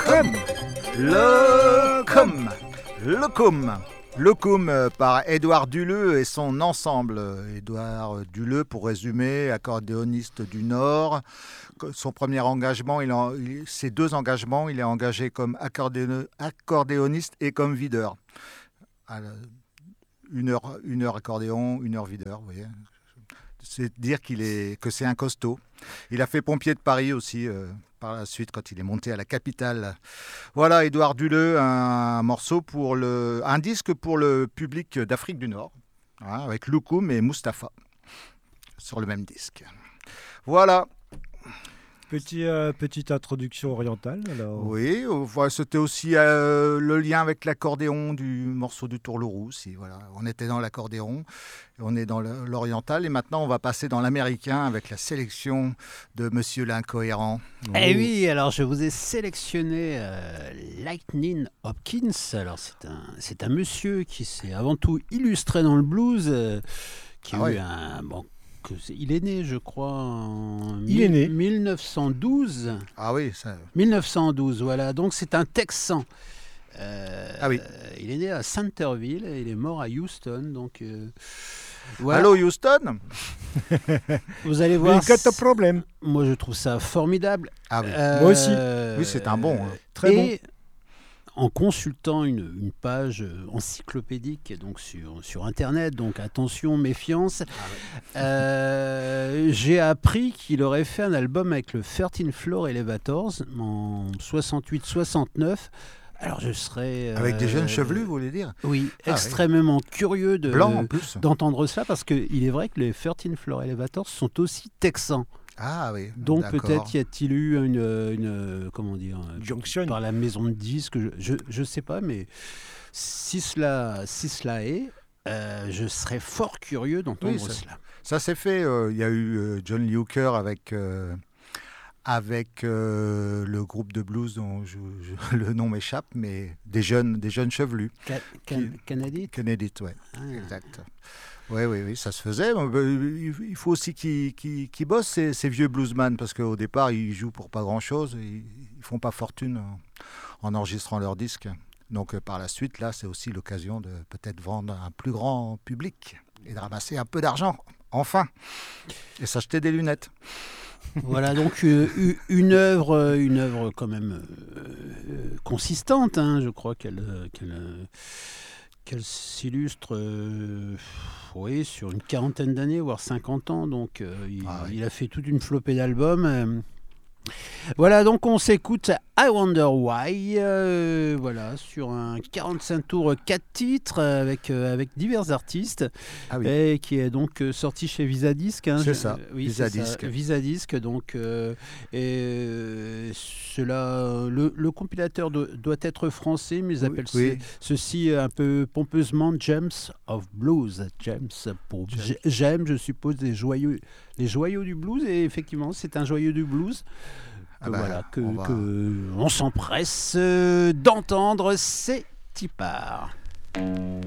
Locum par Édouard Duleux et son ensemble. Édouard Duleux, pour résumer, accordéoniste du Nord. Son premier engagement, ses deux engagements, il est engagé comme accordéoniste et comme videur. Une heure accordéon, une heure videur, vous voyez. C'est dire que c'est un costaud. Il a fait pompier de Paris aussi par la suite quand il est monté à la capitale. Voilà, Édouard Duleux, un disque pour le public d'Afrique du Nord, hein, avec Loukoum et Mustapha sur le même disque. Voilà. Petite introduction orientale. Alors. Oui, c'était aussi le lien avec l'accordéon du morceau du Tourlourou. Voilà. On était dans l'accordéon, on est dans l'oriental et maintenant on va passer dans l'américain avec la sélection de Monsieur l'Incohérent. Eh oui, alors je vous ai sélectionné Lightning Hopkins. Alors c'est un monsieur qui s'est avant tout illustré dans le blues, qui a eu il est né, je crois, en 1912. Ah oui, ça... 1912, voilà. Donc c'est un Texan. Oui. Il est né à Centerville et il est mort à Houston. Donc, voilà. Allô Houston. Vous allez voir. We've got a problem. Moi, je trouve ça formidable. Ah oui. Moi aussi. Oui, c'est un bon. Très bon. En consultant une page encyclopédique donc sur Internet, donc attention, méfiance, j'ai appris qu'il aurait fait un album avec le 13 Floor Elevators en 68-69. Alors je serais... avec des jeunes chevelus, vous voulez dire ? Oui, extrêmement curieux d'entendre cela, parce qu'il est vrai que les 13 Floor Elevators sont aussi texans. Ah oui. Donc d'accord. peut-être y a-t-il eu une comment dire, jonction par la maison de disques, je sais pas, mais si cela est, je serais fort curieux d'entendre cela. Ça s'est fait. Il y a eu John Lee Hooker avec le groupe de blues dont le nom m'échappe, mais des jeunes chevelus. Kennedy, ouais. Exact. Oui, ça se faisait. Il faut aussi qu'ils bossent, ces vieux bluesman, parce qu'au départ, ils jouent pour pas grand-chose. Ils font pas fortune en enregistrant leurs disques. Donc, par la suite, là, c'est aussi l'occasion de peut-être vendre à un plus grand public et de ramasser un peu d'argent, enfin, et s'acheter des lunettes. Voilà, donc une œuvre quand même consistante, hein. Je crois qu'elle s'illustre sur une quarantaine d'années, voire 50 ans. Donc, il a fait toute une flopée d'albums. Voilà, donc on s'écoute I Wonder Why, sur un 45 tours 4 titres avec divers artistes, et qui est donc sorti chez Visadisc. Hein, c'est ça, oui, Visadisc. Visadisc, donc, le compilateur doit être français, mais ils appellent ceci un peu pompeusement Gems of Blues. Gems pour j'aime, je suppose, les joyaux du blues, et effectivement, c'est un joyau du blues. On s'empresse d'entendre, c'est Tipar.